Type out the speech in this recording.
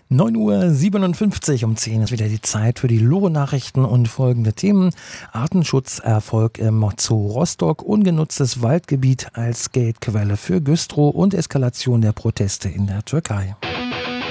9:57 Uhr, um 10 ist wieder die Zeit für die Lore-Nachrichten und folgende Themen. Artenschutzerfolg im Zoo Rostock, ungenutztes Waldgebiet als Geldquelle für Güstrow und Eskalation der Proteste in der Türkei.